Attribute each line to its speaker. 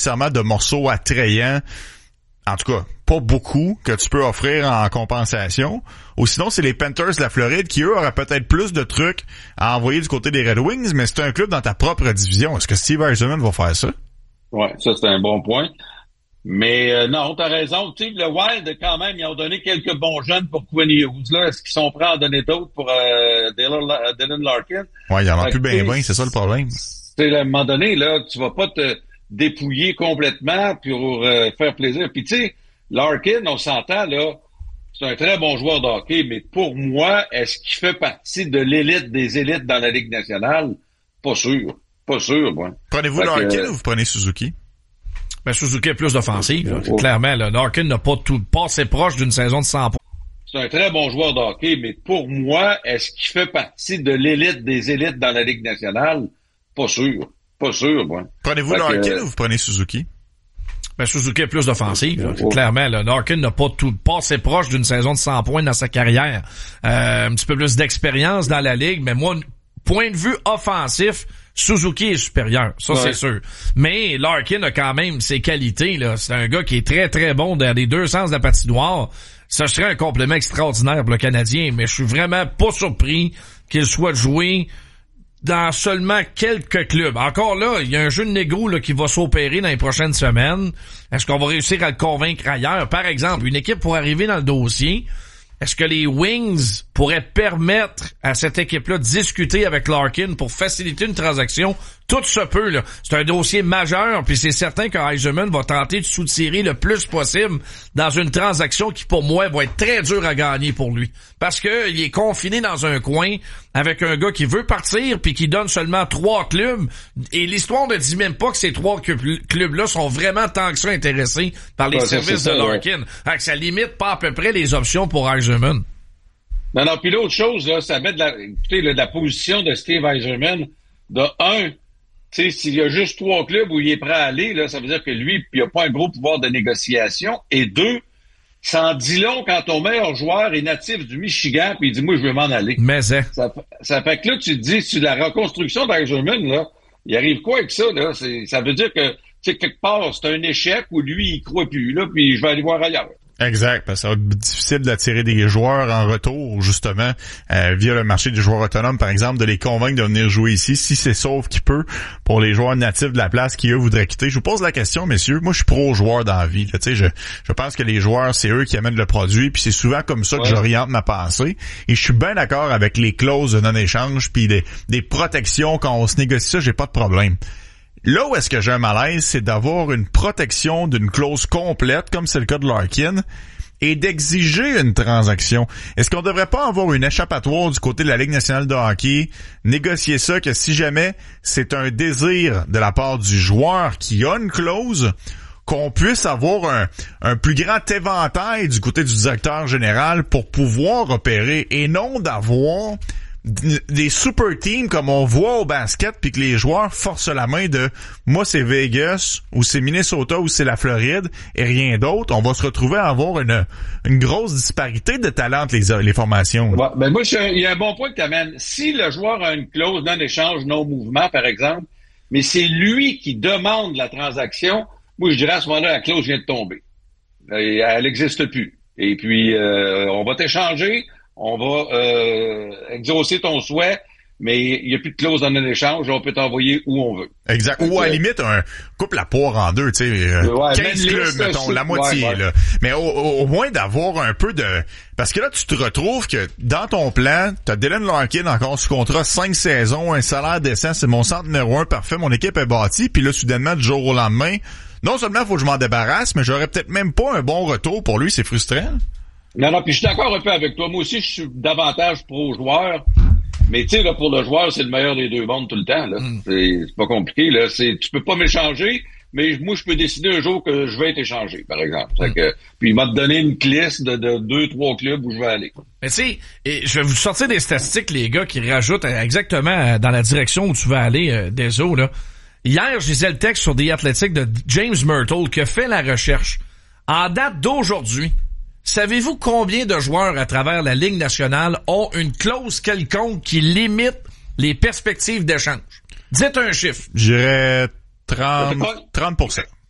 Speaker 1: nécessairement de morceaux attrayants. En tout cas, pas beaucoup que tu peux offrir en compensation. Ou sinon, c'est les Panthers de la Floride qui, eux, auraient peut-être plus de trucs à envoyer du côté des Red Wings, mais c'est un club dans ta propre division. Est-ce que Steve Yzerman va faire ça?
Speaker 2: Ouais, ça, c'est un bon point. Mais non, t'as raison. Tu sais, le Wild, quand même, ils ont donné quelques bons jeunes pour Quinn Hughes. Là, est-ce qu'ils sont prêts à en donner d'autres pour Dylan Larkin?
Speaker 1: Ouais, il en a plus bien, c'est ça le problème.
Speaker 2: C'est à un moment donné, là, tu vas pas te dépouiller complètement pour faire plaisir. Puis tu sais, Larkin, on s'entend, là, c'est un très bon joueur de hockey, mais pour moi, est-ce qu'il fait partie de l'élite des élites dans la Ligue nationale? Pas sûr. Pas sûr, moi.
Speaker 1: Prenez-vous Larkin ou vous prenez Suzuki?
Speaker 3: Ben, Suzuki a plus d'offensive. Clairement, là. Larkin n'a pas assez proche d'une saison de 100 points.
Speaker 2: C'est un très bon joueur de hockey, mais pour moi, est-ce qu'il fait partie de l'élite des élites dans la Ligue nationale? Pas sûr. Pas sûr, moi.
Speaker 1: Prenez-vous Larkin ou vous prenez Suzuki?
Speaker 3: Ben, Suzuki a plus d'offensive. Clairement, là. Larkin n'a pas assez proche d'une saison de 100 points dans sa carrière. Un petit peu plus d'expérience dans la Ligue, mais moi, point de vue offensif, Suzuki est supérieur, ça c'est sûr. Mais Larkin a quand même ses qualités, là. C'est un gars qui est très très bon dans les deux sens de la patinoire. Ça serait un complément extraordinaire pour le Canadien, mais je suis vraiment pas surpris qu'il soit joué dans seulement quelques clubs. Encore là, il y a un jeune négro là, qui va s'opérer dans les prochaines semaines. Est-ce qu'on va réussir à le convaincre ailleurs? Par exemple, une équipe pour arriver dans le dossier, est-ce que les Wings pourraient permettre à cette équipe-là de discuter avec Larkin pour faciliter une transaction? Tout se peut, là. C'est un dossier majeur, puis c'est certain que Yzerman va tenter de soutirer le plus possible dans une transaction qui, pour moi, va être très dure à gagner pour lui. Parce que il est confiné dans un coin avec un gars qui veut partir puis qui donne seulement 3 clubs. Et l'histoire ne dit même pas que ces 3 clubs-là sont vraiment tant que ça intéressés par les services de Larkin. Ouais. Ça limite pas à peu près les options pour Yzerman.
Speaker 2: Non, puis l'autre chose, là, ça met de la position de Steve Yzerman de 1. Tu sais, s'il y a juste 3 clubs où il est prêt à aller, là, ça veut dire que lui, il n'a pas un gros pouvoir de négociation. Et 2, ça en dit long quand ton meilleur joueur est natif du Michigan, puis il dit, moi, je veux m'en aller.
Speaker 3: Mais
Speaker 2: ça fait que là, tu te dis, sur la reconstruction d'Yzerman, là, il arrive quoi avec ça, là? Ça veut dire que, tu sais, quelque part, c'est un échec où lui, il croit plus, là, puis je vais aller voir ailleurs.
Speaker 1: Exact, parce que ça va être difficile d'attirer des joueurs en retour, justement, via le marché des joueurs autonomes, par exemple, de les convaincre de venir jouer ici, si c'est sauf qu'il peut, pour les joueurs natifs de la place qui, eux, voudraient quitter. Je vous pose la question, messieurs. Moi, je suis pro-joueur dans la vie. Tu sais, je pense que les joueurs, c'est eux qui amènent le produit, puis c'est souvent comme ça que j'oriente ma pensée. Et je suis bien d'accord avec les clauses de non-échange, puis des protections quand on se négocie ça, j'ai pas de problème. Là où est-ce que j'ai un malaise, c'est d'avoir une protection d'une clause complète, comme c'est le cas de Larkin, et d'exiger une transaction. Est-ce qu'on devrait pas avoir une échappatoire du côté de la Ligue nationale de hockey, négocier ça, que si jamais c'est un désir de la part du joueur qui a une clause, qu'on puisse avoir un plus grand éventail du côté du directeur général pour pouvoir opérer, et non d'avoir des super teams comme on voit au basket, puis que les joueurs forcent la main de moi c'est Vegas ou c'est Minnesota ou c'est la Floride et rien d'autre. On va se retrouver à avoir une grosse disparité de talent entre les formations.
Speaker 2: Ouais, ben moi il y a un bon point que tu amènes. Si le joueur a une clause non-échange, non-mouvement, par exemple, mais c'est lui qui demande la transaction, moi je dirais à ce moment-là la clause vient de tomber. Elle n'existe plus. Et puis on va t'échanger. On va exaucer ton souhait, mais il n'y a plus de clause dans l'échange, on peut t'envoyer où on veut.
Speaker 1: Exact. Ou à la limite, coupe la poire en deux, tu sais, 15 clubs, mettons, la moitié, là. Mais au moins d'avoir un peu de... Parce que là, tu te retrouves que dans ton plan, t'as Dylan Larkin encore sous contrat 5 saisons, un salaire décent, c'est mon centre numéro 1 parfait, mon équipe est bâtie, puis là, soudainement, du jour au lendemain, non seulement il faut que je m'en débarrasse, mais j'aurais peut-être même pas un bon retour pour lui, c'est frustrant.
Speaker 2: Non, puis je suis d'accord un peu avec toi. Moi aussi, je suis davantage pro-joueur. Mais tu sais, là, pour le joueur, c'est le meilleur des deux mondes tout le temps, là. C'est pas compliqué, là. Tu peux pas m'échanger, mais moi, je peux décider un jour que je vais être échangé, par exemple. Puis il m'a donné une liste de 2-3 clubs où je vais aller.
Speaker 3: Mais tu sais, je vais vous sortir des statistiques, les gars, qui rajoutent exactement dans la direction où tu vas aller, des eaux, là. Hier, je lisais le texte sur The Athletic de James Myrtle qui a fait la recherche. En date d'aujourd'hui, savez-vous combien de joueurs à travers la Ligue nationale ont une clause quelconque qui limite les perspectives d'échange? Dites un chiffre.
Speaker 1: Je dirais 30%.